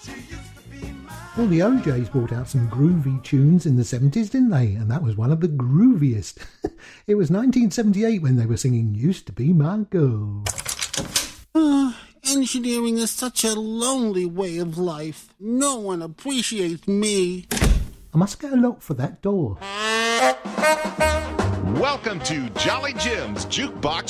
Well, the OJs brought out some groovy tunes in the 70s, didn't they? And that was one of the grooviest. It was 1978 when they were singing Used to Be My Girl. Engineering is such a lonely way of life. No one appreciates me. I must get a look for that door. Welcome to Jolly Jim's Jukebox